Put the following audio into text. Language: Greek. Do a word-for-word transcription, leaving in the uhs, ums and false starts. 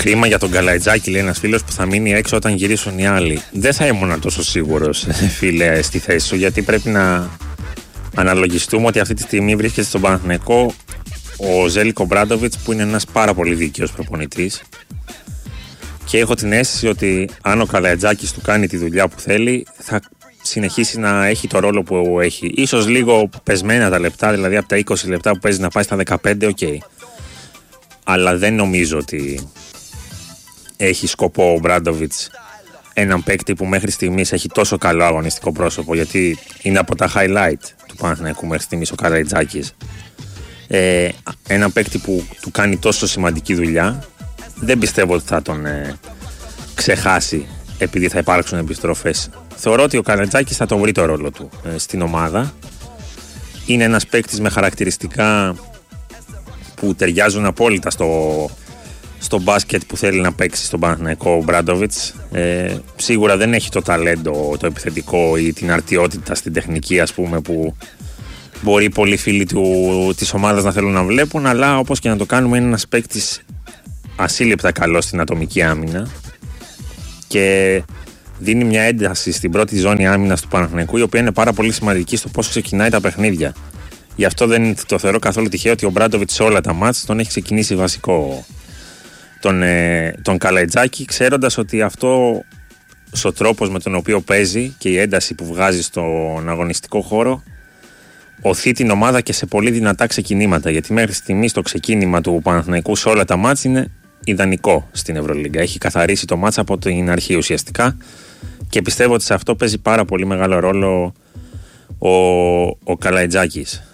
Κρίμα για τον Καλαϊτζάκη, λέει ένας φίλος, που θα μείνει έξω όταν γυρίσουν οι άλλοι. Δεν θα ήμουν τόσο σίγουρος, φίλε, στη θέση σου, γιατί πρέπει να αναλογιστούμε ότι αυτή τη στιγμή βρίσκεται στον Παναθηναϊκό ο Ζέλικο Ομπράντοβιτς, που είναι ένας πάρα πολύ δίκαιος προπονητής. Και έχω την αίσθηση ότι αν ο Καλαϊτζάκης του κάνει τη δουλειά που θέλει, θα συνεχίσει να έχει το ρόλο που έχει. Ίσως λίγο πεσμένα τα λεπτά, δηλαδή από τα είκοσι λεπτά που παίζει να πάει στα δεκαπέντε, οκ. Okay. Αλλά δεν νομίζω ότι έχει σκοπό ο Ομπράντοβιτς έναν παίκτη που μέχρι στιγμής έχει τόσο καλό αγωνιστικό πρόσωπο, γιατί είναι από τα highlight του Παναθηναϊκού μέχρι στιγμής ο Καλαϊτζάκης. Ε, έναν παίκτη που του κάνει τόσο σημαντική δουλειά, δεν πιστεύω ότι θα τον ε, ξεχάσει επειδή θα υπάρξουν επιστροφές. Θεωρώ ότι ο Καλαϊτζάκης θα τον βρει το ρόλο του ε, στην ομάδα. Είναι ένας παίκτης με χαρακτηριστικά που ταιριάζουν απόλυτα στο, στο μπάσκετ που θέλει να παίξει στον Παναθηναϊκό ο Ομπράντοβιτς. Ε, σίγουρα δεν έχει το ταλέντο, το επιθετικό ή την αρτιότητα στην τεχνική, ας πούμε, που μπορεί πολλοί φίλοι του, της ομάδας να θέλουν να βλέπουν, αλλά όπως και να το κάνουμε, είναι ένας παίκτης ασύλληπτα καλός στην ατομική άμυνα και δίνει μια ένταση στην πρώτη ζώνη άμυνας του Παναθηναϊκού, η οποία είναι πάρα πολύ σημαντική στο πώς ξεκινάει τα παιχνίδια. Γι' αυτό δεν το θεωρώ καθόλου τυχαίο ότι ο Ομπράντοβιτς σε όλα τα μάτς τον έχει ξεκινήσει βασικό τον, ε, τον Καλαϊτζάκη, ξέροντας ότι αυτό ο τρόπος με τον οποίο παίζει και η ένταση που βγάζει στον αγωνιστικό χώρο οθεί την ομάδα και σε πολύ δυνατά ξεκινήματα. Γιατί μέχρι στιγμής το ξεκίνημα του Παναθηναϊκού σε όλα τα μάτς είναι ιδανικό στην Ευρωλίγκα. Έχει καθαρίσει το μάτς από την αρχή ουσιαστικά και πιστεύω ότι σε αυτό παίζει πάρα πολύ μεγάλο ρόλο ο, ο Καλαϊτζάκης.